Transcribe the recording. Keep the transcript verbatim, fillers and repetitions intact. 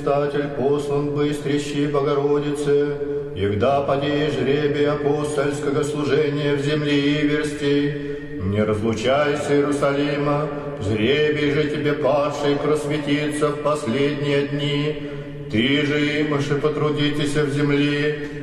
предстатель послан быстрящей Богородице, егда подей жребий апостольского служения в земле Иверстей, не разлучайся, Иерусалима, жребий же тебе падший просветиться в последние дни. Ты же, имаше, потрудитесь в земле,